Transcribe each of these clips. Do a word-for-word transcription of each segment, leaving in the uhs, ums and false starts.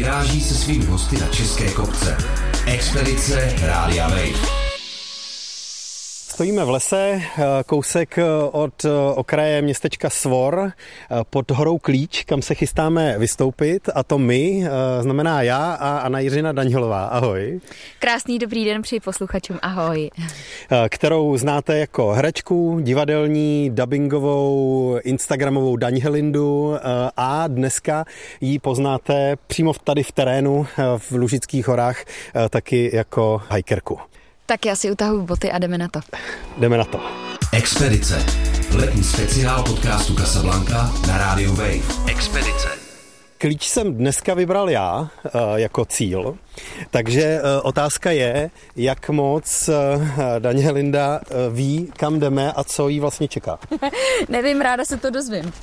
vyráží se svými hosty na české kopce. Expedice Rádia Wave. Stojíme v lese, kousek od okraje městečka Svor pod horou Klíč, kam se chystáme vystoupit, a to my, znamená já a Anna Jiřina Daňholová. Ahoj. Krásný dobrý den přeji posluchačům, ahoj. Kterou znáte jako herečku, divadelní, dabingovou, instagramovou Daňhelindu, a dneska ji poznáte přímo tady v terénu v Lužických horách taky jako hikerku. Tak já si utahuji boty a jdeme na to. Jdeme na to. Expedice. Letní speciál podcastu Casablanca na rádiu Wave. Expedice. Klíč jsem dneska vybral já jako cíl, takže otázka je, jak moc Daňhelinda ví, kam jdeme a co jí vlastně čeká. Nevím, ráda se to dozvím.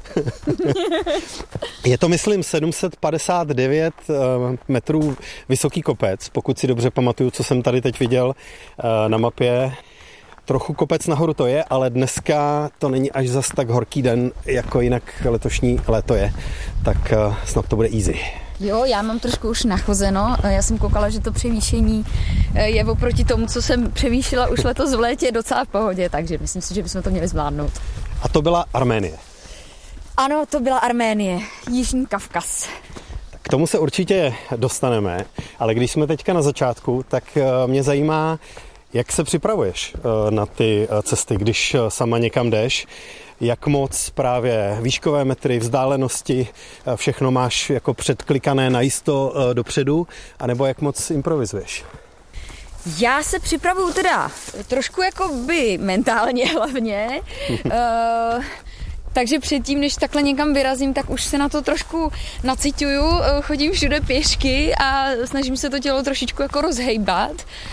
Je to, myslím, sedm set padesát devět metrů vysoký kopec, pokud si dobře pamatuju, co jsem tady teď viděl na mapě. Trochu kopec nahoru to je, ale dneska to není až zas tak horký den, jako jinak letošní léto je. Tak snad to bude easy. Jo, já mám trošku už nachozeno. Já jsem koukala, že to převýšení je oproti tomu, co jsem převýšila už letos v létě, docela v pohodě, takže myslím si, že bychom to měli zvládnout. A to byla Arménie. Ano, to byla Arménie, Jižní Kavkaz. K tomu se určitě dostaneme, ale když jsme teďka na začátku, tak mě zajímá, jak se připravuješ na ty cesty, když sama někam jdeš? Jak moc právě výškové metry, vzdálenosti, všechno máš jako předklikané najisto dopředu, anebo jak moc improvizuješ? Já se připravuju teda trošku jako by mentálně hlavně. uh... Takže předtím, než takhle někam vyrazím, tak už se na to trošku naciťuju, chodím všude pěšky a snažím se to tělo trošičku jako rozhejbat.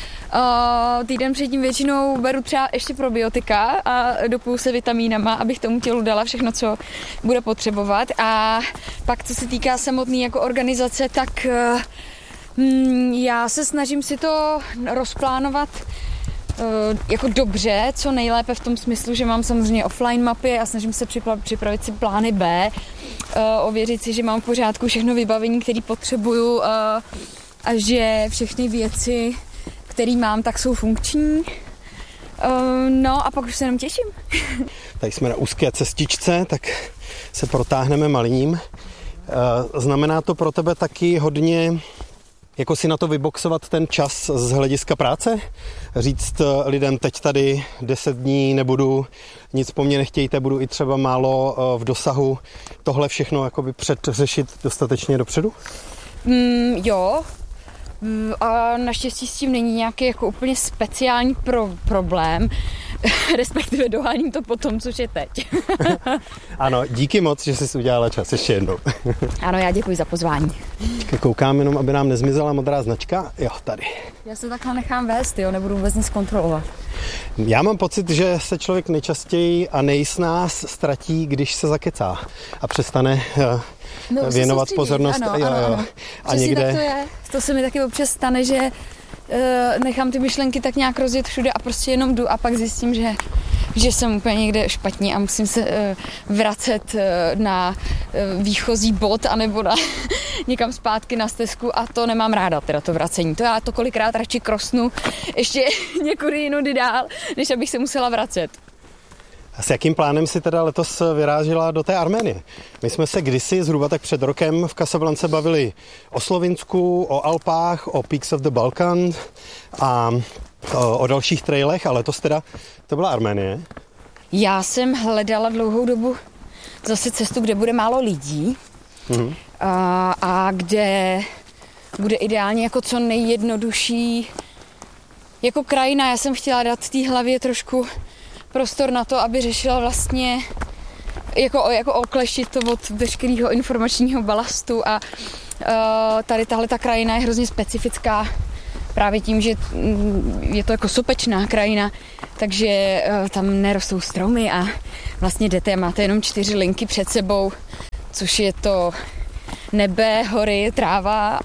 Uh, týden předtím většinou beru třeba ještě probiotika a dopuju se vitamínama, abych tomu tělu dala všechno, co bude potřebovat. A pak, co se týká samotné jako organizace, tak uh, mm, já se snažím si to rozplánovat uh, jako dobře, co nejlépe v tom smyslu, že mám samozřejmě offline mapy a snažím se připra- připravit si plány B, uh, ověřit si, že mám v pořádku všechno vybavení, které potřebuju, uh, a že všechny věci, který mám, tak jsou funkční. Uh, no a pak už se jenom těším. Tady jsme na úzké cestičce, tak se protáhneme malým. Uh, znamená to pro tebe taky hodně, jako si na to vyboxovat ten čas z hlediska práce? Říct lidem, teď tady deset dní nebudu, nic po mně nechtějte, budu i třeba málo v dosahu. Tohle všechno jakoby předřešit dostatečně dopředu? Mm, jo. A naštěstí s tím není nějaký jako úplně speciální pro, problém, respektive doháním to potom, což je teď. Ano, díky moc, že jsi udělala čas ještě jednou. Ano, já děkuji za pozvání. Koukám jenom, aby nám nezmizela modrá značka. Jo, tady. Já se takhle nechám vést, jo, nebudu vůbec nic kontrolovat. Já mám pocit, že se člověk nejčastěji a nejsnáz ztratí, když se zakecá a přestane no, věnovat pozornost. Ano, ano, ano. A někde... tak to je. To se mi taky občas stane, že uh, nechám ty myšlenky tak nějak rozjet všude a prostě jenom jdu a pak zjistím, že, že jsem úplně někde špatně a musím se uh, vracet uh, na uh, výchozí bod anebo na někam zpátky na stezku a to nemám ráda, teda to vracení. To já to kolikrát radši krosnu ještě někudy jinudy dál, než abych se musela vracet. A s jakým plánem si teda letos vyrážela do té Arménie? My jsme se kdysi, zhruba tak před rokem, v Casablance bavili o Slovinsku, o Alpách, o Peaks of the Balkan a o, o dalších trailech, ale letos teda to byla Arménie. Já jsem hledala dlouhou dobu zase cestu, kde bude málo lidí mm-hmm. a, a kde bude ideálně jako co nejjednodušší jako krajina. Já jsem chtěla dát té hlavě trošku prostor na to, aby řešila vlastně jako, jako okleštit to od veškerého informačního balastu a uh, tady tahle ta krajina je hrozně specifická právě tím, že je to jako sopečná krajina, takže uh, tam nerostou stromy a vlastně jdete a máte jenom čtyři linky před sebou, což je to nebe, hory, tráva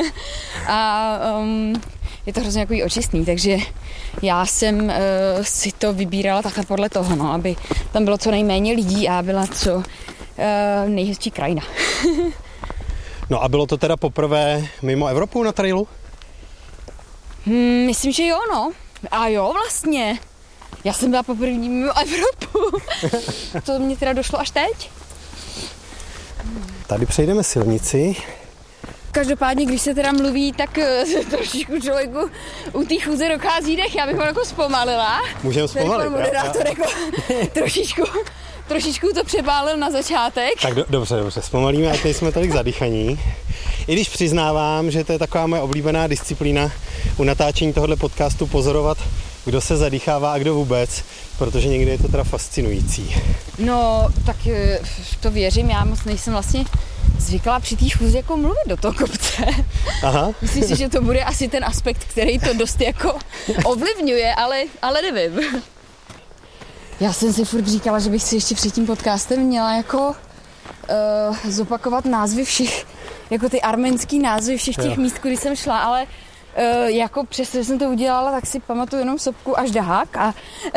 a um, je to hrozně jako očistný, takže já jsem uh, si to vybírala takhle podle toho, no, aby tam bylo co nejméně lidí a byla co uh, nejhezčí krajina. No a bylo to teda poprvé mimo Evropu na trailu? Hmm, myslím, že jo, no. A jo, vlastně. Já jsem byla poprvé mimo Evropu. To mě teda došlo až teď. Tady přejdeme silnici. Každopádně, když se teda mluví, tak trošičku člověku u té chůze dochází dech. Já bych ho jako zpomalila. Můžeme zpomalit. Ten moderátor jako trošičku, trošičku to přepálil na začátek. Tak do, dobře, dobře, zpomalíme, a teď jsme tolik zadýchaní. I když přiznávám, že to je taková moje oblíbená disciplína u natáčení tohoto podcastu pozorovat, kdo se zadýchává a kdo vůbec, protože někdy je to teda fascinující. No, tak to věřím, já moc nejsem vlastně zvyklá při té chůzi jako mluvit do toho kopce. Aha. Myslím si, že to bude asi ten aspekt, který to dost jako ovlivňuje, ale, ale nevím. Já jsem si furt říkala, že bych si ještě před tím podcastem měla jako uh, zopakovat názvy všech, jako ty arménský názvy všech těch jo. míst, kudy jsem šla, ale Uh, jako přesto, že jsem to udělala, tak si pamatuju jenom Sopku až Dahák. A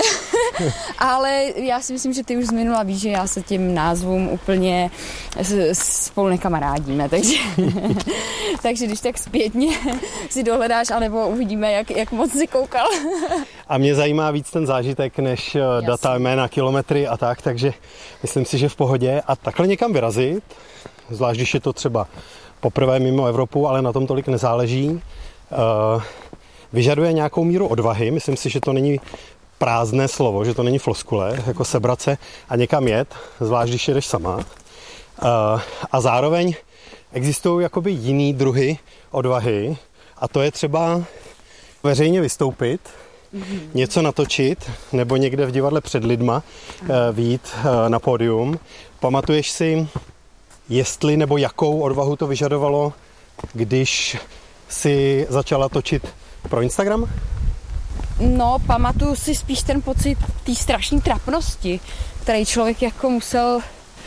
ale já si myslím, že ty už z minula víš, že já se tím názvům úplně spolu nekamarádíme, takže, takže když tak zpětně si dohledáš, anebo uvidíme, jak, jak moc si koukal. A mě zajímá víc ten zážitek, než Jasně. data, jména, kilometry a tak, takže myslím si, že v pohodě. A takhle někam vyrazit, zvlášť když je to třeba poprvé mimo Evropu, ale na tom tolik nezáleží, Uh, vyžaduje nějakou míru odvahy. Myslím si, že to není prázdné slovo, že to není floskule, jako sebrat se a někam jet, zvlášť když jedeš sama. Uh, a zároveň existují jakoby jiný druhy odvahy a to je třeba veřejně vystoupit, mm-hmm. něco natočit nebo někde v divadle před lidma uh, vyjít uh, na pódium. Pamatuješ si, jestli nebo jakou odvahu to vyžadovalo, když si začala točit pro Instagram? No, pamatuju si spíš ten pocit té strašné trapnosti, který člověk jako musel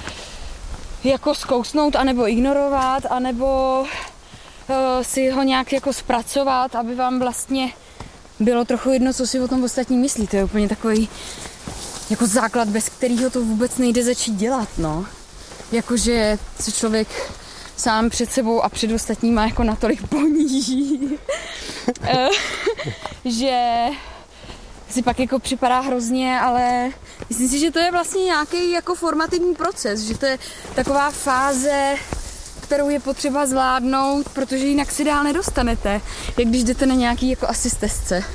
jako zkousnout, anebo ignorovat, anebo uh, si ho nějak jako zpracovat, aby vám vlastně bylo trochu jedno, co si o tom ostatní myslí. To je úplně takový jako základ, bez kterého to vůbec nejde začít dělat, no. Jakože se člověk sám před sebou a před ostatníma jako natolik poníží, že si pak jako připadá hrozně, ale myslím si, že to je vlastně nějaký jako formativní proces, že to je taková fáze, kterou je potřeba zvládnout, protože jinak si dál nedostanete, jak když jdete na nějaký jako asi stezce.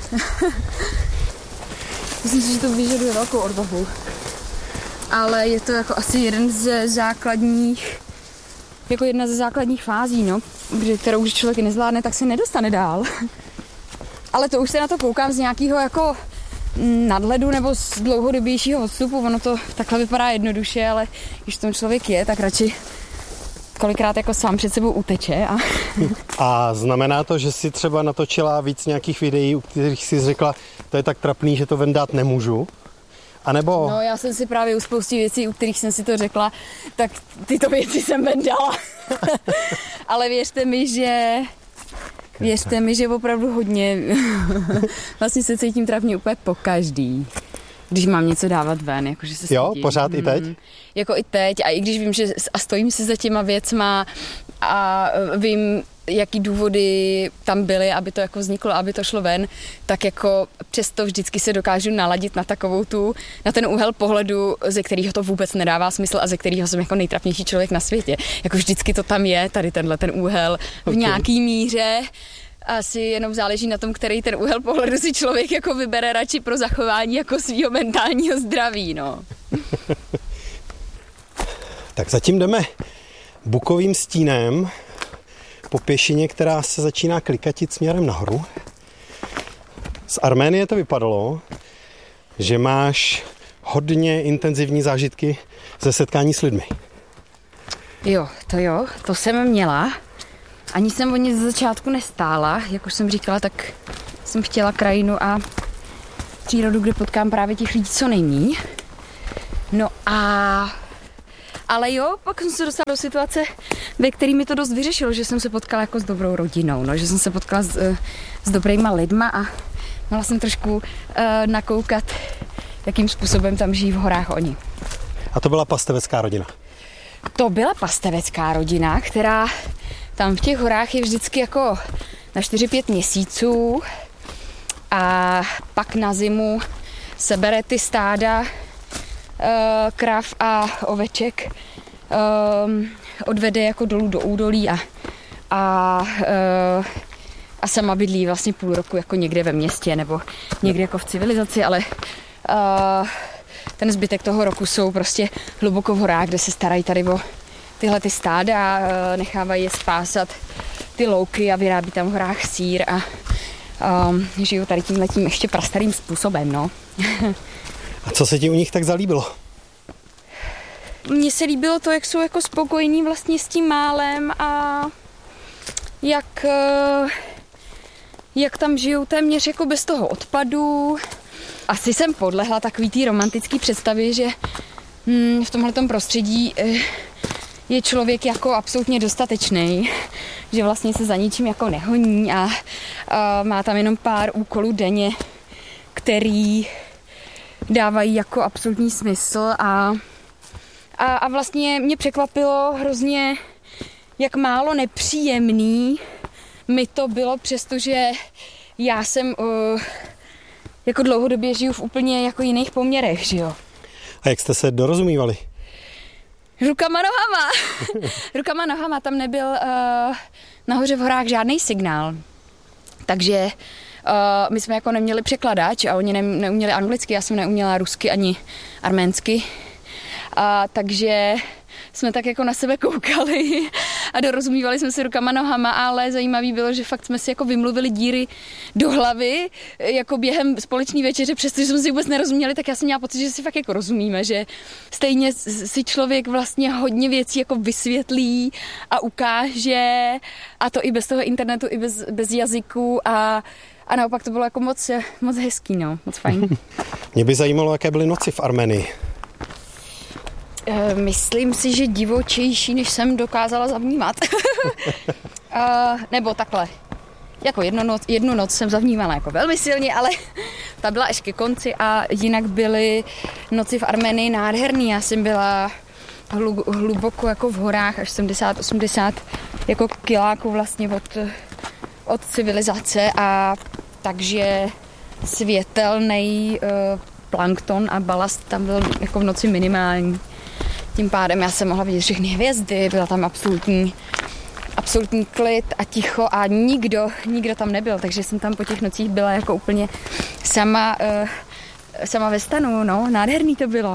Myslím si, že to vyžaduje velkou odvahu, ale je to jako asi jeden z základních jako jedna ze základních fází, no, kterou už člověk nezvládne, tak se nedostane dál. Ale to už se na to koukám z nějakého jako nadhledu nebo z dlouhodobějšího odstupu. Ono to takhle vypadá jednoduše, ale když v tom člověk je, tak radši kolikrát jako sám před sebou uteče. A, a znamená to, že jsi třeba natočila víc nějakých videí, u kterých jsi řekla, to je tak trapný, že to ven dát nemůžu? A nebo... No, já jsem si právě u spousty věcí, u kterých jsem si to řekla, tak tyto věci jsem ven dala. Ale věřte mi, že věřte mi, že opravdu hodně vlastně se cítím trapně úplně po každý, když mám něco dávat ven, jakože se Jo, stydím. pořád i teď? Hmm, jako i teď a i když vím, že a stojím si za těma věcma a vím, jaký důvody tam byly, aby to jako vzniklo, aby to šlo ven, tak jako přesto vždycky se dokážu naladit na takovou tu, na ten úhel pohledu, ze kterého to vůbec nedává smysl a ze kterého jsem jako nejtrapnější člověk na světě. Jako vždycky to tam je, tady tenhle ten úhel v okay. nějaký míře. Asi jenom záleží na tom, který ten úhel pohledu si člověk jako vybere radši pro zachování jako svýho mentálního zdraví, no. Tak zatím jdeme Bukovým stínem po pěšině, která se začíná klikatit směrem nahoru. Z Arménie to vypadalo, že máš hodně intenzivní zážitky ze setkání s lidmi. Jo, to jo, to jsem měla. Ani jsem o nic ze začátku nestála, jak už jsem říkala, tak jsem chtěla krajinu a přírodu, kde potkám právě těch lidí co nejmí. No a... Ale jo, pak jsem se dostala do situace, ve které mi to dost vyřešilo, že jsem se potkala jako s dobrou rodinou, no, že jsem se potkala s, s dobrýma lidma a mohla jsem trošku uh, nakoukat, jakým způsobem tam žijí v horách oni. A to byla pastevecká rodina? To byla pastevecká rodina, která tam v těch horách je vždycky jako na čtyři pět měsíců a pak na zimu sebere ty stáda uh, krav a oveček, um, odvede jako dolů do údolí a, a, uh, a sama bydlí vlastně půl roku jako někde ve městě nebo někde jako v civilizaci, ale uh, ten zbytek toho roku jsou prostě hluboko v horách, kde se starají tady o tyhle ty stáda, uh, nechávají je spásat ty louky a vyrábí tam v horách sýr a um, žijou tady tímhletím ještě prastarým způsobem, no. A co se ti u nich tak zalíbilo? Mně se líbilo to, jak jsou jako spokojení vlastně s tím málem a jak, jak tam žijou téměř jako bez toho odpadu. Asi jsem podlehla takový té romantický představě, že hm, v tomhletom prostředí je člověk jako absolutně dostatečný, že vlastně se za ničím jako nehoní a, a má tam jenom pár úkolů denně, který dávají jako absolutní smysl a, a, a vlastně mě překvapilo hrozně, jak málo nepříjemný mi to bylo, přestože já jsem uh, jako dlouhodobě žiju v úplně jako jiných poměrech, že jo. A jak jste se dorozumívali? Rukama nohama. Rukama nohama, tam nebyl uh, nahoře v horách žádný signál. Takže uh, my jsme jako neměli překladač a oni ne, neuměli anglicky, já jsem neuměla rusky ani arménsky. Uh, takže jsme tak jako na sebe koukali a dorozumívali jsme si rukama nohama, ale zajímavý bylo, že fakt jsme si jako vymluvili díry do hlavy, jako během společné večeře, přestože jsme si vůbec nerozuměli, tak já jsem měla pocit, že si fakt jako rozumíme, že stejně si člověk vlastně hodně věcí jako vysvětlí a ukáže, a to i bez toho internetu, i bez, bez jazyku a A naopak to bylo jako moc, moc hezký, no, moc fajn. Mě by zajímalo, jaké byly noci v Arménii. Myslím si, že divočejší, než jsem dokázala zavnímat. uh, nebo takhle. Jako jednu noc, jednu noc jsem zavnímala jako velmi silně, ale ta byla až ke konci a jinak byly noci v Arménii nádherný. Já jsem byla hlu, hluboko jako v horách, až sedmdesát osmdesát jako kiláků vlastně od, od civilizace a takže světelný uh, plankton a balast tam byl jako v noci minimální. Tím pádem já jsem mohla vidět všechny hvězdy, byla tam absolutní, absolutní klid a ticho a nikdo, nikdo tam nebyl, takže jsem tam po těch nocích byla jako úplně sama, uh, sama ve stanu, no, nádherný to bylo.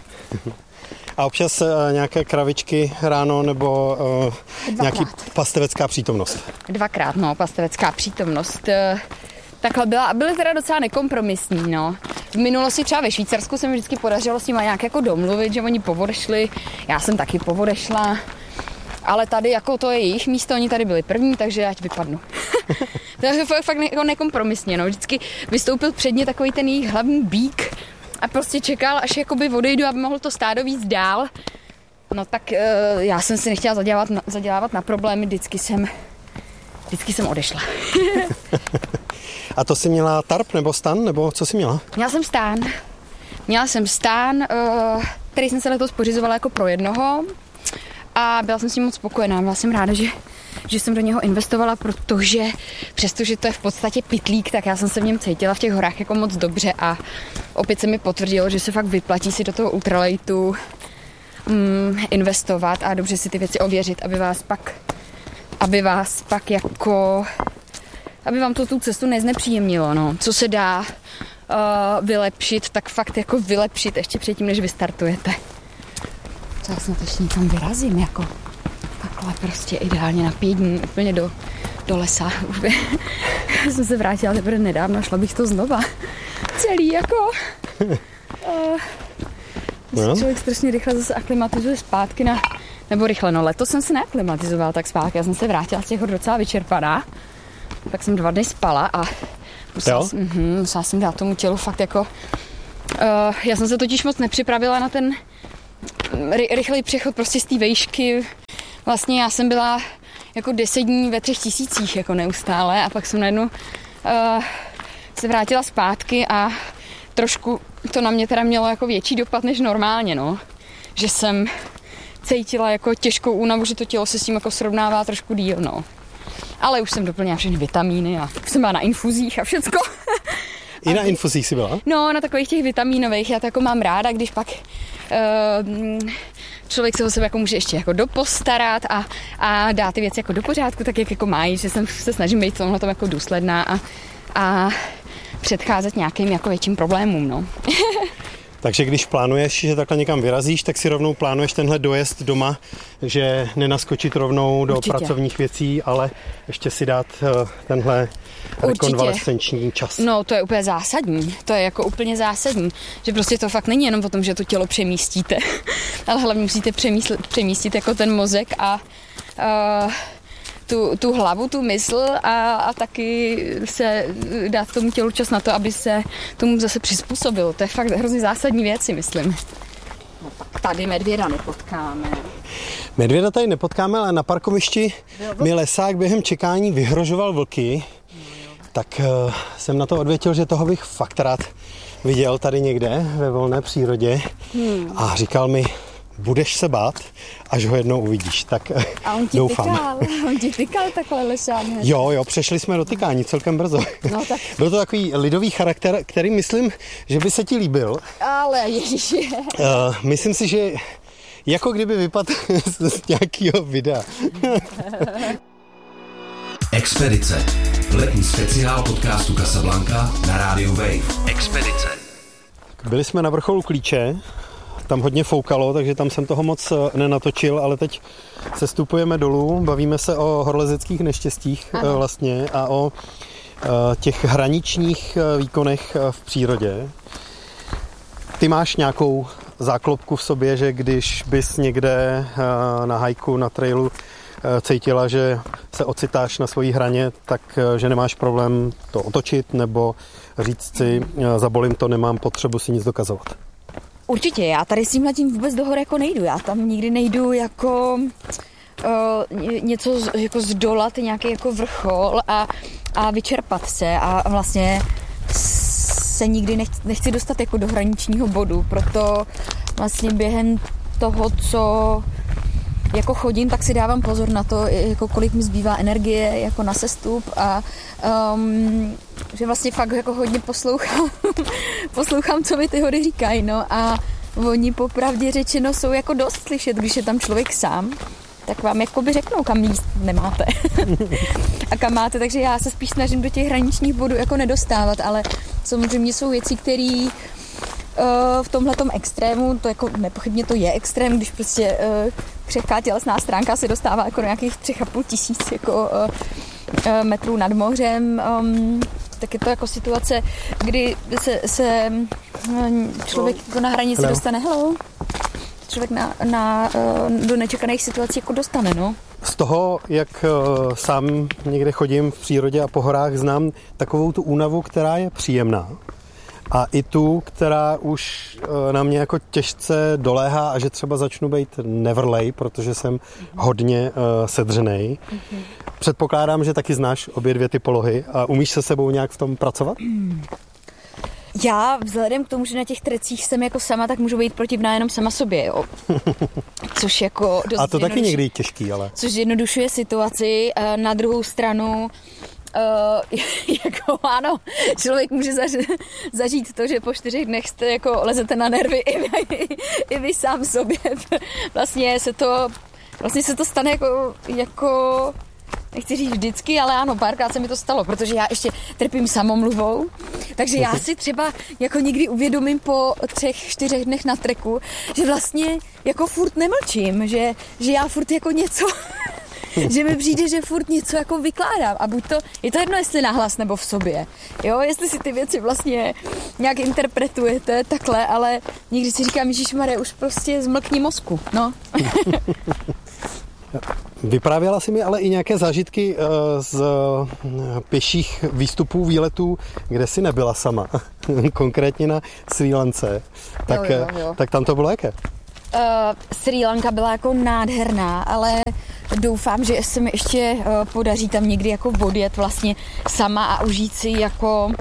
A občas uh, nějaké kravičky ráno nebo uh, nějaký pastevecká přítomnost? Dvakrát, no, pastevecká přítomnost. Uh, Takhle byla a byly teda docela nekompromisní, no. V minulosti třeba ve Švýcarsku se mi vždycky podařilo s nimi nějak jako domluvit, že oni povodešli, já jsem taky povodešla, ale tady jako to je jejich místo, oni tady byli první, takže ať vypadnu. To je fakt, fakt jako nekompromisně, no. Vždycky vystoupil předně takový ten jejich hlavní bík a prostě čekal, až jakoby odejdu, aby mohl to stádo víc dál. No tak uh, já jsem si nechtěla zadělávat na, zadělávat na problémy, vždycky jsem, vždycky jsem odešla. A to jsi měla tarp nebo stan, nebo co jsi měla? Měla jsem stán. Měla jsem stán, který jsem se letos pořizovala jako pro jednoho a byla jsem s ním moc spokojená. Byla jsem ráda, že, že jsem do něho investovala, protože přestože to je v podstatě pytlík, tak já jsem se v něm cítila v těch horách jako moc dobře a opět se mi potvrdilo, že se fakt vyplatí si do toho ultralightu mm, investovat a dobře si ty věci ověřit, aby vás pak, aby vás pak jako... aby vám to tu cestu neznepříjemnilo, no. Co se dá uh, vylepšit, tak fakt jako vylepšit ještě předtím, než vystartujete. Co já snad ještě někam vyrazím, jako takhle prostě ideálně na pět dní, úplně do, do lesa. Já jsem se vrátila teprve nedávno, šla bych to znova. Celý jako... Uh, no. Člověk strašně rychle zase aklimatizuje zpátky na... Nebo rychle, no letos jsem se neaklimatizovala tak zpátky, já jsem se vrátila z těch hor docela vyčerpaná. Tak jsem dva dny spala a musela, mm, musela jsem dát tomu tělu fakt jako... Uh, já jsem se totiž moc nepřipravila na ten ry, rychlej přechod prostě z té vejšky. Vlastně já jsem byla jako deset dní ve třech tisících jako neustále a pak jsem najednou uh, se vrátila zpátky a trošku to na mě teda mělo jako větší dopad než normálně, no. Že jsem cítila jako těžkou únavu, že to tělo se s tím jako srovnává trošku díl, no. Ale už jsem doplnila všechny vitamíny a už jsem byla na infuzích a všecko. I na infuzích jsi byla? No, na takových těch vitamínových, já to jako mám ráda, když pak uh, člověk se o sebe jako může ještě jako dopostarat a, a dá ty věci jako do pořádku, tak jak jako mají, že jsem, se snažím být v tomhle tom jako důsledná a, a předcházet nějakým jako větším problémům, no. Takže když plánuješ, že takhle někam vyrazíš, tak si rovnou plánuješ tenhle dojezd doma, že nenaskočit rovnou do Určitě. pracovních věcí, ale ještě si dát tenhle rekonvalescenční čas. No, to je úplně zásadní. To je jako úplně zásadní. Že prostě to fakt není jenom o tom, že to tělo přemístíte, ale hlavně musíte přemístit, přemístit jako ten mozek a uh, tu, tu hlavu, tu mysl a, a taky se dát tomu tělu čas na to, aby se tomu zase přizpůsobilo. To je fakt hrozně zásadní věc, si myslím. No tak tady medvěda nepotkáme. Medvěda tady nepotkáme, ale na parkovišti mi lesák během čekání vyhrožoval vlky. Tak uh, jsem na to odvětil, že toho bych fakt rád viděl tady někde ve volné přírodě. Hmm. A říkal mi, budeš se bát, až ho jednou uvidíš. Tak a on ti doufám. tykal, on ti tykal takhle lesák. Jo, jo, přešli jsme do tykání celkem brzo. No, tak. Byl to takový lidový charakter, který myslím, že by se ti líbil. Ale ježiši. Uh, myslím si, že jako kdyby vypadl z nějakého videa. Expedice. Letní speciál podcastu Casablanca na rádiu Wave. Expedice. Byli jsme na vrcholu Klíče, tam hodně foukalo, takže tam jsem toho moc nenatočil, ale teď sestupujeme dolů, bavíme se o horolezeckých neštěstích Aha. vlastně a o těch hraničních výkonech v přírodě. Ty máš nějakou záklopku v sobě, že když bys někde na hajku, na trailu cítila, že se ocitáš na svojí hraně, tak že nemáš problém to otočit nebo říct si, zabolím to, nemám potřebu si nic dokazovat. Určitě, já tady s tímhletím vůbec do hory jako nejdu. Já tam nikdy nejdu jako uh, něco z, jako zdolat, nějaký jako vrchol a, a vyčerpat se a vlastně se nikdy nechci, nechci dostat jako do hraničního bodu, proto vlastně během toho, co jako chodím, tak si dávám pozor na to, jako kolik mi zbývá energie jako na sestup a um, že vlastně fakt jako hodně poslouchám, poslouchám, co mi ty hory říkají, no a oni popravdě řečeno jsou jako dost slyšet, když je tam člověk sám, tak vám jakoby řeknou, kam jíst nemáte a kam máte, takže já se spíš snažím do těch hraničních bodů jako nedostávat, ale samozřejmě jsou věci, které v tomhletom extrému, to jako nepochybně to je extrém, když prostě uh, křehká tělesná stránka se dostává jako do nějakých třech a půl tisíc jako, uh, uh, metrů nad mořem, um, tak je to jako situace, kdy se, se uh, člověk jako na hranici hello. dostane, hello, člověk na, na, uh, do nečekaných situací jako dostane, no. Z toho, jak uh, sám někde chodím v přírodě a po horách, znám takovou tu únavu, která je příjemná. A i tu, která už na mě jako těžce doléhá a že třeba začnu být nevrlej, protože jsem hodně uh, sedřenej. Mm-hmm. Předpokládám, že taky znáš obě dvě ty polohy a umíš se sebou nějak v tom pracovat? Já vzhledem k tomu, že na těch trecích jsem jako sama, tak můžu být protivná jenom sama sobě, jo. Což jako dost a to taky někdy těžký, ale... Což zjednodušuje situaci. Na druhou stranu Uh, jako ano, člověk může zaž- zažít to, že po čtyřech dnech jste jako lezete na nervy i vy, i vy sám sobě. Vlastně se to, vlastně se to stane jako, jako, nechci říct vždycky, ale ano, párkrát se mi to stalo, protože já ještě trpím samomluvou, takže já si třeba jako někdy uvědomím po třech, čtyřech dnech na treku, že vlastně jako furt nemlčím, že, že já furt jako něco... že mi přijde, že furt něco jako vykládám a buď to, je to jedno, jestli nahlas nebo v sobě, jo, jestli si ty věci vlastně nějak interpretujete takhle, ale někdy si říkám, ježišmarja, už prostě zmlkni mozku, no. Vyprávěla jsi mi ale i nějaké zážitky z pěších výstupů, výletů, kde jsi nebyla sama, konkrétně na Srí Lance, tak, jo, jo, jo. tak tam to bylo jaké? Uh, Srí Lanka byla jako nádherná, ale doufám, že se mi ještě uh, podaří tam někdy jako odjet vlastně sama a užít si jako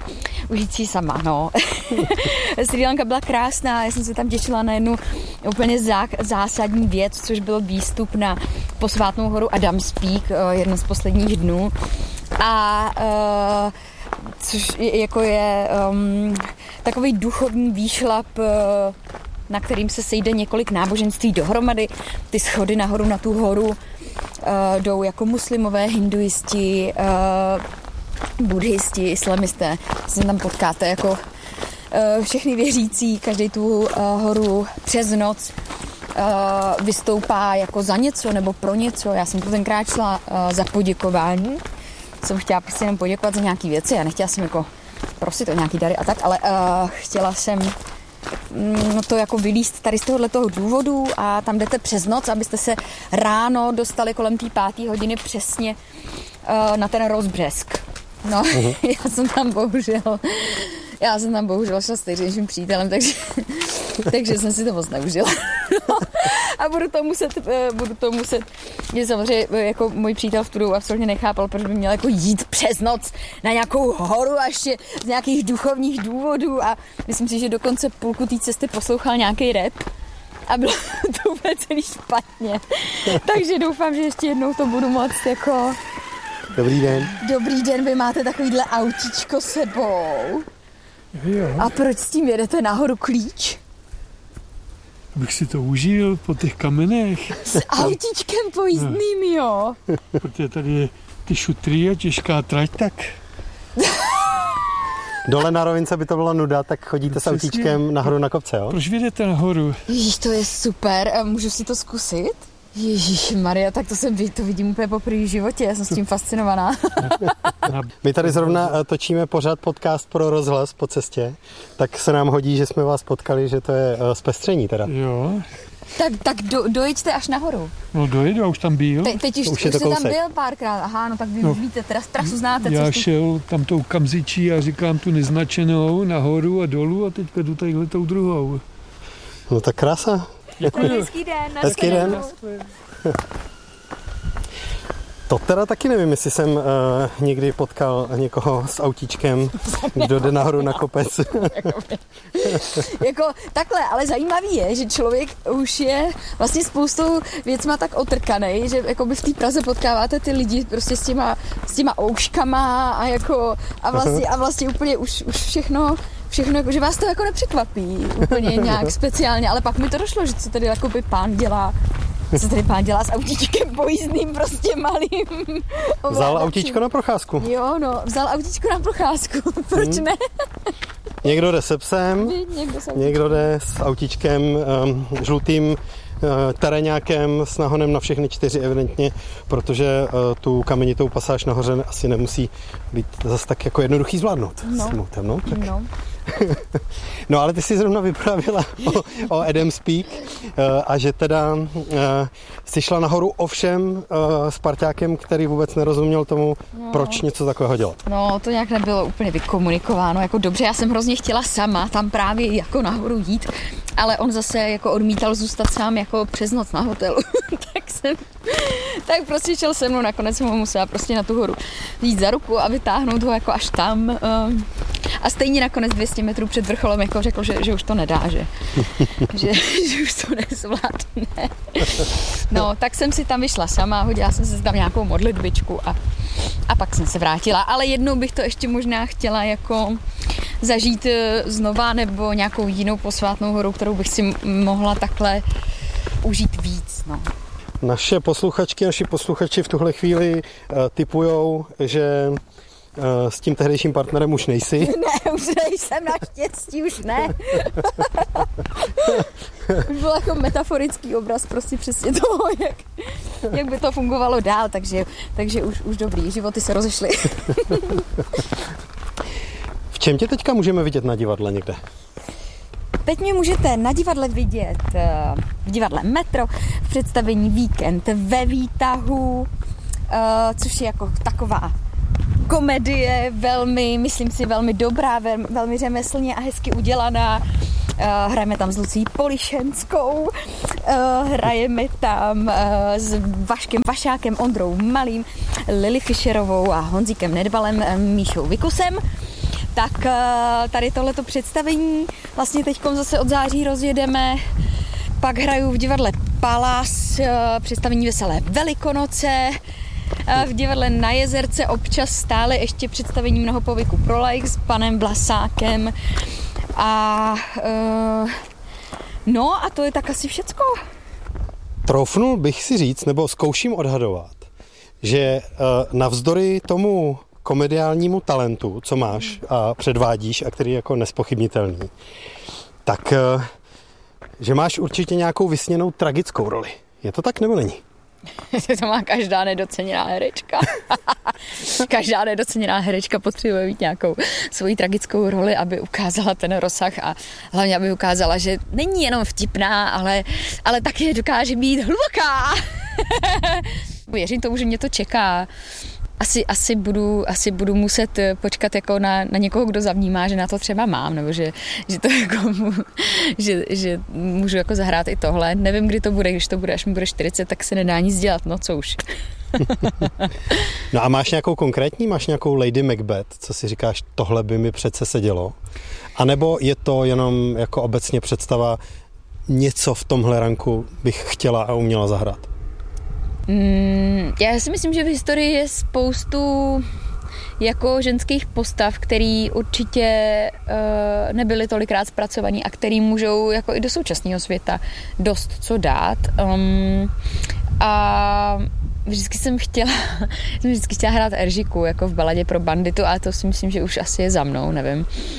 užít si sama, no. Srí Lanka byla krásná, já jsem se tam těšila na jednu úplně zá, zásadní věc, což byl výstup na posvátnou horu Adams Peak, jeden z posledních dnů. A uh, což je, jako je um, takový duchovní výšlap, uh, na kterým se sejde několik náboženství dohromady. Ty schody nahoru na tu horu uh, jdou jako muslimové, hinduisti, uh, buddhisti, islamisté. Se tam potkáte jako uh, všechny věřící, každý tu uh, horu přes noc uh, vystoupá jako za něco nebo pro něco. Já jsem to tenkrát šla uh, za poděkování. Jsem chtěla prostě jenom poděkovat za nějaký věci. Já nechtěla jsem jako prosit o nějaký dary a tak, ale uh, chtěla jsem no to jako vylíst tady z tohoto důvodu a tam jdete přes noc, abyste se ráno dostali kolem té páté hodiny přesně uh, na ten rozbřesk. No, uh-huh. já jsem tam bohužel, já jsem tam bohužel šla s nejřeším přítelem, takže, takže jsem si to moc neužila. No, a budu to muset, budu to muset, že samozřejmě jako můj přítel v Tudu absolutně nechápal, proč by měl jako jít přes noc na nějakou horu a ještě z nějakých duchovních důvodů a myslím si, že dokonce půlku té cesty poslouchal nějaký rap a bylo to úplně celý špatně. Takže doufám, že ještě jednou to budu moct jako... Dobrý den. Dobrý den, vy máte takovýhle autíčko sebou. Jo. A proč s tím jedete nahoru klíč? Abych si to užil po těch kamenech. S autíčkem pojízdným, jo. Protože tady je ty šutry a těžká trať, tak... Dole na rovince by to byla nuda, tak chodíte s autíčkem nahoru na kopce, jo? Proč vyjdete nahoru? Ježíš, to je super. Můžu si to zkusit? Ježíšmarja, tak to jsem to vidím úplně poprvé v životě, já jsem s tím fascinovaná. My tady zrovna točíme pořád podcast pro rozhlas po cestě, tak se nám hodí, že jsme vás potkali, že to je zpestření teda. Jo. Tak, tak do, dojeďte až nahoru. No dojedu, a už tam byl. Te, teď už, už, už jste tam byl párkrát, aha, no tak vy no. víte, teda trasu znáte. Já tu... šel tam tou kamzičí a říkám tu neznačenou nahoru a dolů a teďka jdu tadyhle tou druhou. No tak krása. Děkuji. Hezký den. Hezký den. To teda taky nevím, jestli jsem uh, někdy potkal někoho s autíčkem, kdo jde nahoru na kopec. Jako takhle, ale zajímavý je, že člověk už je vlastně spoustou věcma tak otrkanej, že jako by v té Praze potkáváte ty lidi prostě s těma, s těma ouškama a jako a vlastně, a vlastně úplně už, už všechno Všechno, jako, že vás to jako nepřekvapí úplně nějak speciálně, ale pak mi to došlo, že co tady jakoby pán dělá, co tady pán dělá s autíčkem pojízdným, prostě malým. Vzal autíčko na procházku. Jo, no, vzal autíčko na procházku, proč hmm. ne? Někdo jde se psem, někdo, někdo jde s autíčkem um, žlutým uh, teréňákem s nahonem na všechny čtyři evidentně, protože uh, tu kamenitou pasáž nahoře asi nemusí být zase tak jako jednoduchý zvládnout. No. S moutem, no, tak. no. No ale ty jsi zrovna vyprávěla o, o Adams Peak uh, a že teda uh, jsi šla nahoru ovšem uh, s parťákem, který vůbec nerozuměl tomu, no. proč něco takového dělat. No to nějak nebylo úplně vykomunikováno, jako dobře, já jsem hrozně chtěla sama tam právě jako nahoru jít, ale on zase jako odmítal zůstat sám jako přes noc na hotelu, tak jsem, tak prostě šel se mnou, nakonec jsem ho musela prostě na tu horu jít za ruku a vytáhnout ho jako až tam uh, a stejně nakonec dvě stě metrů před vrcholem jako řekl, že, že už to nedá, že, že, že už to nezvládne. No, tak jsem si tam vyšla sama, hodila jsem se tam nějakou modlitbičku a, a pak jsem se vrátila. Ale jednou bych to ještě možná chtěla jako zažít znova nebo nějakou jinou posvátnou horu, kterou bych si mohla takhle užít víc. No. Naše posluchačky, naši posluchači v tuhle chvíli uh, tipujou, že Uh, s tím tehdejším partnerem už nejsi. Ne, už nejsem, naštěstí, už ne. Už byl jako metaforický obraz prostě přesně toho, jak, jak by to fungovalo dál, takže, takže už, už dobrý, životy se rozešly. V čem tě teďka můžeme vidět na divadle někde? Teď mě můžete na divadle vidět v divadle Metro, v představení Víkend ve výtahu, což je jako taková komedie, velmi, myslím si, velmi dobrá, velmi, velmi řemeslně a hezky udělaná. Uh, hrajeme tam s Lucí Polišenskou, uh, hrajeme tam uh, s Vaškem Vašákem, Ondrou Malým, Lily Fischerovou a Honzíkem Nedbalem, uh, Míšou Vikusem. tak tady tohleto představení vlastně teďkom zase od září rozjedeme. Pak hraju v divadle Palas, představení Veselé Velikonoce, v divadle Na Jezerce občas stále ještě představení Mnoho povyku pro laik s panem Vlasákem. A uh, no a to je tak asi všecko. Troufnul bych si říct, nebo zkouším odhadovat, že uh, navzdory tomu komediálnímu talentu, co máš a předvádíš a který je jako nespochybnitelný, tak uh, že máš určitě nějakou vysněnou tragickou roli. Je to tak nebo není? To má každá nedoceněná herečka. Každá nedoceněná herečka potřebuje mít nějakou svoji tragickou roli, aby ukázala ten rozsah a hlavně, aby ukázala, že není jenom vtipná, ale, ale taky dokáže být hluboká. Věřím tomu, že mě to čeká. Asi, asi, budu, asi budu muset počkat jako na, na někoho, kdo zavnímá, že na to třeba mám, nebo že, že, to jako, že, že můžu jako zahrát i tohle. Nevím, kdy to bude, když to bude, až mi bude čtyřicet, tak se nedá nic dělat, no co už. No a máš nějakou konkrétní, máš nějakou Lady Macbeth, co si říkáš, tohle by mi přece sedělo? A nebo je to jenom jako obecně představa, něco v tomhle ranku bych chtěla a uměla zahrát? Mm, já si myslím, že v historii je spoustu jako ženských postav, který určitě uh, nebyly tolikrát zpracovaný a který můžou jako i do současného světa dost co dát. Um, a vždycky jsem chtěla, jsem vždycky chtěla hrát Eržiku, jako v Baladě pro banditu, ale to si myslím, že už asi je za mnou, nevím.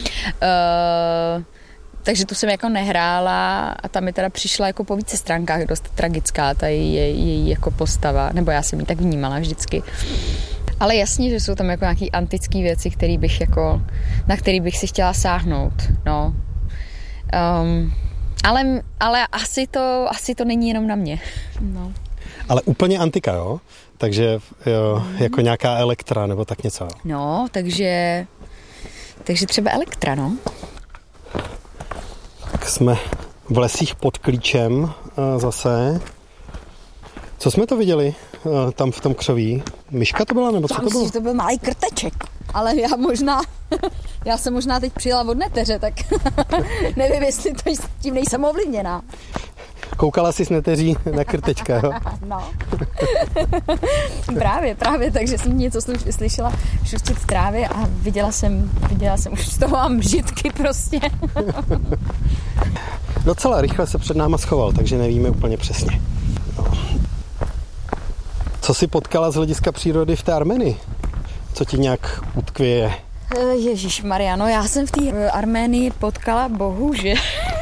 Uh, Takže tu jsem jako nehrála a ta mi teda přišla jako po více stránkách dost tragická, ta její, její jako postava, nebo já jsem ji tak vnímala vždycky. Ale jasně, že jsou tam jako nějaký antický věci, který bych jako, na který bych si chtěla sáhnout, no. Um, ale ale asi, to, asi to není jenom na mě, no. Ale úplně antika, jo? Takže jo, jako nějaká Elektra nebo tak něco, jo? No, takže, takže třeba Elektra, no. Tak jsme v lesích pod Klíčem zase. Co jsme to viděli tam v tom křoví? Myška to byla, nebo co to bylo? To byl malý krteček, ale já možná, já jsem možná teď přijela od neteře, tak nevím, jestli to s tím nejsem ovlivněná. Koukala jsi s neteří na krtečka, jo? No. právě, právě, takže jsem něco slyšela šustit v trávě a viděla jsem, viděla jsem, už z toho mám žitky prostě. Docela rychle se před náma schoval, takže nevíme úplně přesně. No. Co jsi potkala z hlediska přírody v té Arménii? Co ti nějak utkvěje? Ježišmarja, no já jsem v té Arménii potkala bohužel.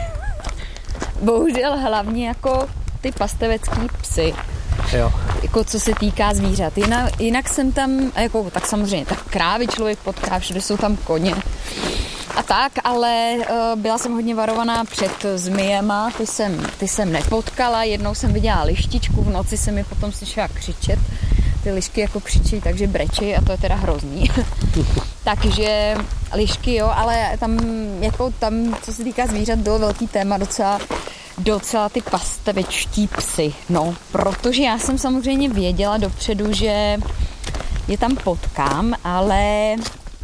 Bohužel hlavně jako ty pastevecký psy. Jo. Jako co se týká zvířat. Jinak, jinak jsem tam, jako tak samozřejmě, tak krávy člověk potká, všude jsou tam koně. A tak, ale uh, byla jsem hodně varovaná před zmijema, ty jsem, ty jsem nepotkala, jednou jsem viděla lištičku, v noci jsem mi potom slyšela křičet, ty lišky jako křičí, takže brečí a to je teda hrozný. Takže lišky jo, ale tam, jako tam, co se týká zvířat, bylo velký téma docela, docela ty pastevečtí psy, no, protože já jsem samozřejmě věděla dopředu, že je tam potkám, ale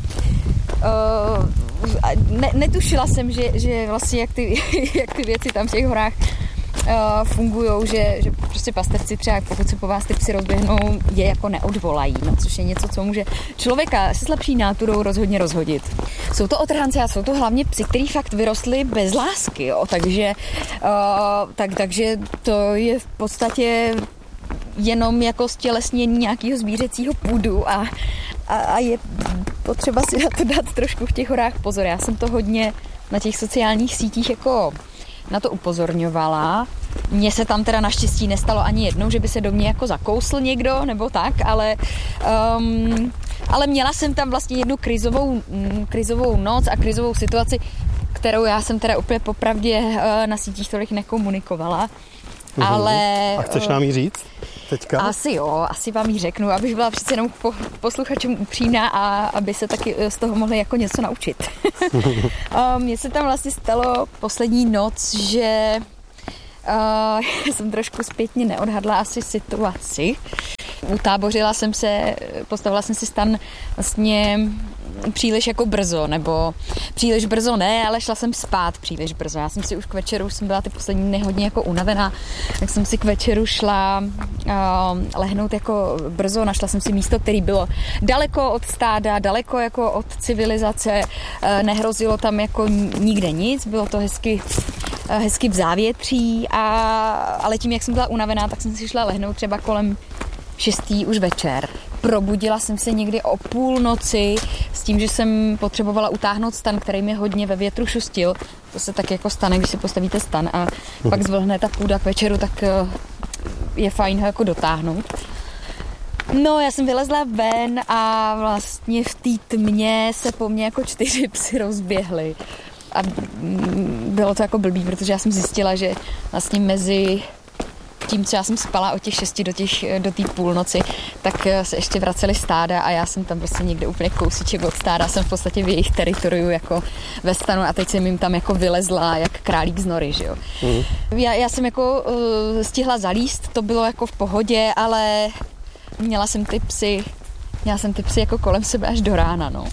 uh, ne, netušila jsem, že, že vlastně jak ty, jak ty věci tam v těch horách uh, fungujou, že, že prostě pastevci třeba pokud se po vás ty psy rozběhnou, je jako neodvolají, no, což je něco, co může člověka se slabší náturou rozhodně rozhodit. Jsou to otrhance a jsou to hlavně psy, který fakt vyrostly bez lásky, jo, takže, uh, tak, takže to je v podstatě jenom jako stělesnění nějakého zvířecího půdu a, a, a je potřeba si na to dát trošku v těch horách pozor. Já jsem to hodně na těch sociálních sítích jako na to upozorňovala. Mně se tam teda naštěstí nestalo ani jednou, že by se do mě jako zakousl někdo nebo tak, ale, um, ale měla jsem tam vlastně jednu krizovou, krizovou noc a krizovou situaci, kterou já jsem teda úplně popravdě uh, na sítích tolik nekomunikovala. Uhum. Ale... A chceš nám jí říct teďka? Asi jo, asi vám jí řeknu, abych byla přece jenom po, posluchačům upřímná a aby se taky z toho mohli jako něco naučit. Mně se tam vlastně stalo poslední noc, že uh, jsem trošku zpětně neodhadla asi situaci. utábořila jsem se, postavila jsem si stan vlastně příliš jako brzo, nebo příliš brzo ne, ale šla jsem spát příliš brzo. Já jsem si už k večeru, už jsem byla ty poslední dny hodně jako unavená, tak jsem si k večeru šla uh, lehnout jako brzo, našla jsem si místo, které bylo daleko od stáda, daleko jako od civilizace, uh, nehrozilo tam jako nikde nic, bylo to hezky, uh, hezky v závětří, a, ale tím, jak jsem byla unavená, tak jsem si šla lehnout třeba kolem šestý už večer. Probudila jsem se někdy o půlnoci s tím, že jsem potřebovala utáhnout stan, který mě hodně ve větru šustil. To se tak jako stane, když si postavíte stan a uh-huh. pak zvlhne ta půda k večeru, tak je fajn ho jako dotáhnout. No, já jsem vylezla ven a vlastně v té tmě se po mně jako čtyři psy rozběhly. A bylo to jako blbý, protože já jsem zjistila, že vlastně mezi tím, co já jsem spala od těch šesti do těch, do té půlnoci, tak se ještě vraceli stáda a já jsem tam prostě někde úplně kousíček od stáda, jsem v podstatě v jejich teritoriu jako ve stanu a teď jsem jim tam jako vylezla jak králík z nory, že jo. Mm. Já, já jsem jako uh, stihla zalíst, to bylo jako v pohodě, ale měla jsem ty psy, měla jsem ty psy jako kolem sebe až do rána, no.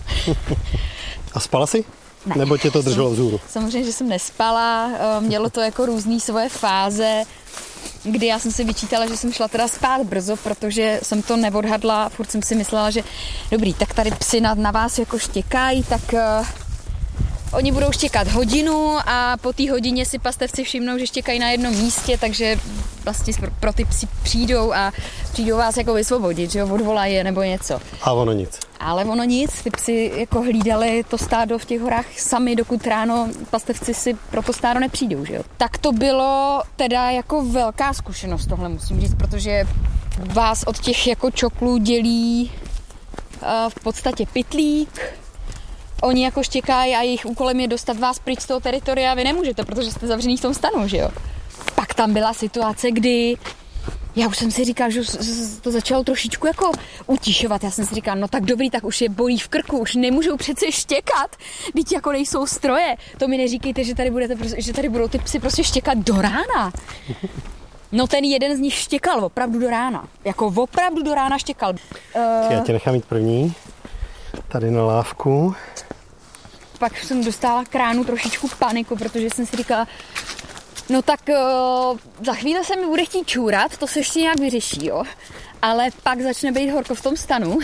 A spala jsi? Ne. Nebo tě to drželo vzhůru? Samozřejmě, že jsem nespala, mělo to jako různý svoje fáze, kdy já jsem si vyčítala, že jsem šla teda spát brzo, protože jsem to neodhadla, furt jsem si myslela, že dobrý, tak tady psi na, na vás jako štěkají, tak uh, oni budou štěkat hodinu a po té hodině si pastevci všimnou, že štěkají na jednom místě, takže vlastně pro, pro ty psi přijdou a přijdou vás jako vysvobodit, že jo, odvolají je nebo něco. A ono nic. Ale ono nic, ty psi jako hlídali to stádo v těch horách sami, dokud ráno pastevci si pro to stádo nepřijdou, že jo. Tak to bylo teda jako velká zkušenost, tohle musím říct, protože vás od těch jako čoklů dělí uh, v podstatě pytlík. Oni jako štěkají a jejich úkolem je dostat vás pryč z toho teritoria, vy nemůžete, protože jste zavřený v tom stanu, že jo. Pak tam byla situace, kdy já už jsem si říkal, že to začalo trošičku jako utišovat. Já jsem si říkal, no tak dobrý, tak už je bolí v krku, už nemůžou přece štěkat, vždyť jako nejsou stroje. To mi neříkejte, že tady, budete, že tady budou ty psy prostě štěkat do rána. No ten jeden z nich štěkal opravdu do rána. Jako opravdu do rána štěkal. Uh... Já tě nechám mít první. Tady na lávku. Pak jsem dostala k ránu trošičku paniku, protože jsem si říkala, no tak uh, za chvíli se mi bude chtít čůrat, to se ještě nějak vyřeší, jo. Ale pak začne být horko v tom stanu.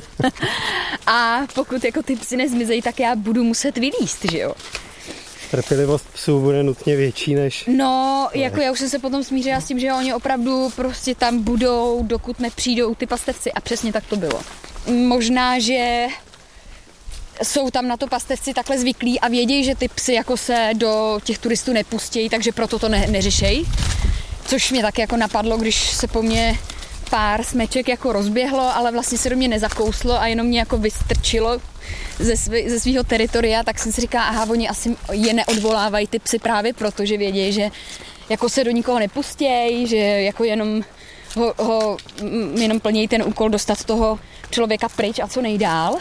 A pokud jako ty psy nezmizejí, tak já budu muset vylízt, že jo. Trpělivost psů bude nutně větší než... No, jako já už jsem se potom smířila s tím, že oni opravdu prostě tam budou, dokud nepřijdou ty pastevci. A přesně tak to bylo. Možná, že jsou tam na to pastevci takhle zvyklí a vědějí, že ty psy jako se do těch turistů nepustějí, takže proto to ne- neřešejí. Což mě taky jako napadlo, když se po mně pár smeček jako rozběhlo, ale vlastně se do mě nezakouslo a jenom mě jako vystrčilo ze, svý, ze svého teritoria, tak jsem si říkala, aha, oni asi je neodvolávají ty psy právě proto, že vědějí, že jako se do nikoho nepustějí, že jako jenom ho, ho jenom plnějí ten úkol dostat toho člověka pryč a co nejdál.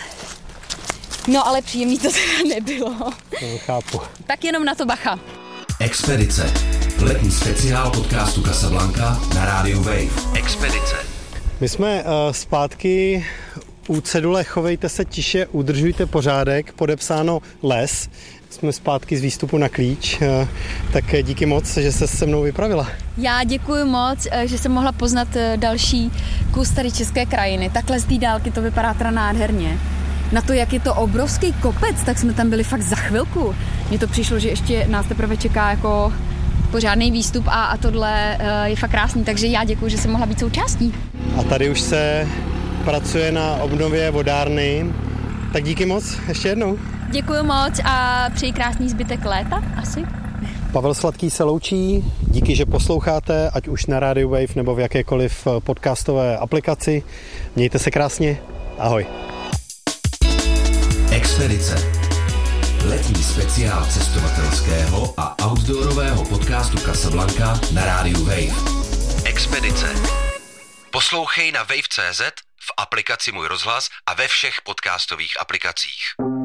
No ale příjemný to teda nebylo. No, chápu. Tak jenom na to bacha. Expedice. Letní speciál podcastu Casablanca na rádiu Wave. Expedice. My jsme uh, zpátky u cedule Chovejte se tiše, udržujte pořádek, podepsáno Les. Jsme zpátky z výstupu na klíč, uh, tak díky moc, že se se mnou vypravila. Já děkuji moc, že jsem mohla poznat další kus tady české krajiny. Takhle z té dálky to vypadá teda nádherně. Na to, jak je to obrovský kopec, tak jsme tam byli fakt za chvilku. Mně to přišlo, že ještě nás teprve čeká jako pořádný výstup a, a tohle uh, je fakt krásný, takže já děkuji, že jsem mohla být součástí. A tady už se pracuje na obnově vodárny, tak díky moc ještě jednou. Děkuji moc a přeji krásný zbytek léta asi. Pavel Sladký se loučí, díky, že posloucháte, ať už na Radio Wave nebo v jakékoliv podcastové aplikaci. Mějte se krásně, ahoj. Expedice. Letní speciál cestovatelského a outdoorového podcastu Casablanca na rádiu Wave. Expedice. Poslouchej na wave tečka cé zet, v aplikaci Můj rozhlas a ve všech podcastových aplikacích.